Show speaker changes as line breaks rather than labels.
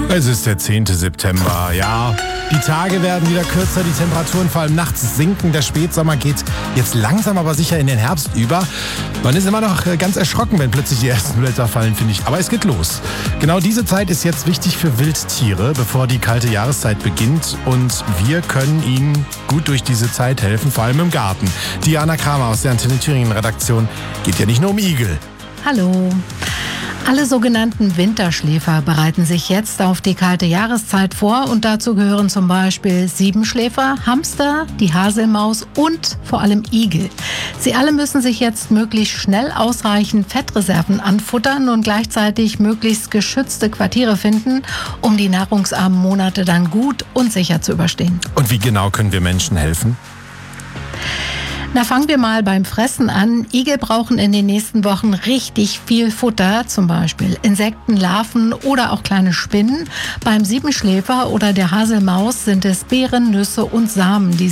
Es ist der 10. September, ja. Die Tage werden wieder kürzer, die Temperaturen vor allem nachts sinken. Der Spätsommer geht jetzt langsam aber sicher in den Herbst über. Man ist immer noch ganz erschrocken, wenn plötzlich die ersten Blätter fallen, finde ich. Aber es geht los. Genau diese Zeit ist jetzt wichtig für Wildtiere, bevor die kalte Jahreszeit beginnt. Und wir können ihnen gut durch diese Zeit helfen, vor allem im Garten. Diana Kramer aus der Antenne Thüringen Redaktion. Geht ja nicht nur um Igel.
Hallo. Alle sogenannten Winterschläfer bereiten sich jetzt auf die kalte Jahreszeit vor und dazu gehören zum Beispiel Siebenschläfer, Hamster, die Haselmaus und vor allem Igel. Sie alle müssen sich jetzt möglichst schnell ausreichend Fettreserven anfuttern und gleichzeitig möglichst geschützte Quartiere finden, um die nahrungsarmen Monate dann gut und sicher zu überstehen.
Und wie genau können wir Menschen helfen?
Na, fangen wir mal beim Fressen an. Igel brauchen in den nächsten Wochen richtig viel Futter, zum Beispiel Insekten, Larven oder auch kleine Spinnen. Beim Siebenschläfer oder der Haselmaus sind es Beeren, Nüsse und Samen, die